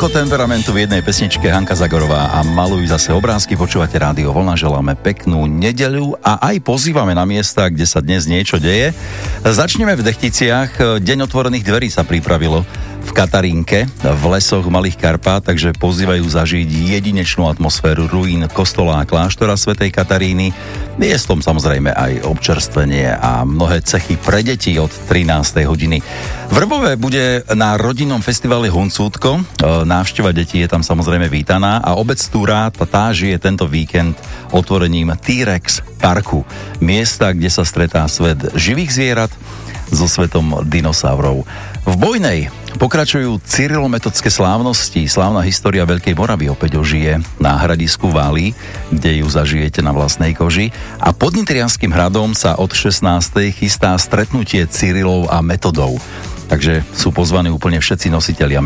Toľko temperamentu v jednej pesničke, Hanka Zagorová a Maluj zase obrázky. Počúvate Rádio Vlna, želáme peknú nedeľu a aj pozývame na miesta, kde sa dnes niečo deje. Začneme v Dechticiach. Deň otvorených dverí sa pripravilo v Katarínke, v lesoch Malých Karpát, takže pozývajú zažiť jedinečnú atmosféru ruín kostola a kláštora svätej Kataríny. Je s tom samozrejme aj občerstvenie a mnohé cechy pre deti od 13. hodiny. V Vrbove bude na rodinnom festivale Huncútko. Návšteva detí je tam samozrejme vítaná a obec Túra tá žije tento víkend otvorením T-Rex parku. Miesta, kde sa stretá svet živých zvierat so svetom dinosaurov. V Bojnej pokračujú cyrilometodské slávnosti. Slávna história Veľkej Moravy opäť ožije na hradisku Vály, kde ju zažijete na vlastnej koži. A pod Nitrianským hradom sa od 16. chystá stretnutie Cyrilov a Metodov. Takže sú pozvaní úplne všetci nositelia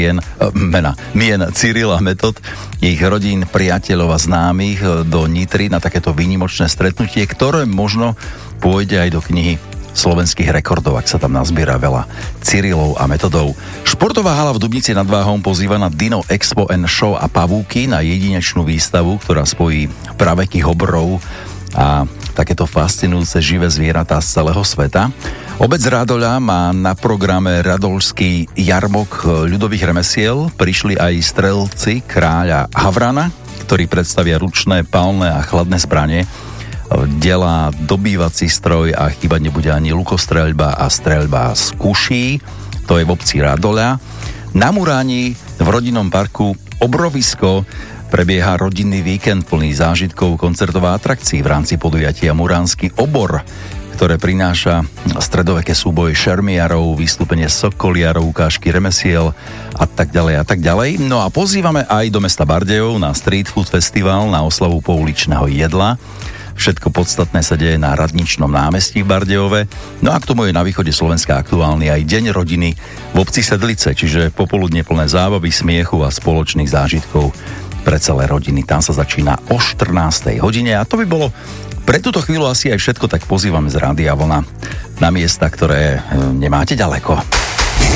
mien Cyril a Metod, ich rodín, priateľov a známych do Nitry na takéto výnimočné stretnutie, ktoré možno pôjde aj do knihy slovenských rekordov, ak sa tam nazbiera veľa Cyrilov a Metodov. Športová hala v Dubnici nad Váhom pozýva na Dino Expo and Show a pavúky na jedinečnú výstavu, ktorá spojí pravekých obrov a takéto fascinujúce živé zvieratá z celého sveta. Obec Rádoľa má na programe Radolský jarmok ľudových remesiel. Prišli aj strelci kráľa Havrana, ktorí predstavia ručné, palné a chladné zbranie, delá dobývací stroj a chýbať nebude ani lukostreľba a streľba z kuší. To je v obci Rádoľa. Na Muráni v rodinnom parku Obrovisko prebieha rodinný víkend plný zážitkov, koncertov a atrakcií v rámci podujatia Muránsky obor, ktoré prináša stredoveké súboje šermiarov, vystúpenie sokoliarov, ukážky remesiel a tak ďalej a tak ďalej. No a pozývame aj do mesta Bardejov na Street Food Festival na oslavu pouličného jedla. Všetko podstatné sa deje na Radničnom námestí v Bardejove. No a k tomu je na východe Slovenska aktuálny aj Deň rodiny v obci Sedlice, čiže popoludne plné zábavy, smiechu a spoločných zážitkov pre celé rodiny. Tam sa začína o 14. hodine a to by bolo pre túto chvíľu asi aj všetko, tak pozývame z Rádia Vlna na miesta, ktoré nemáte ďaleko.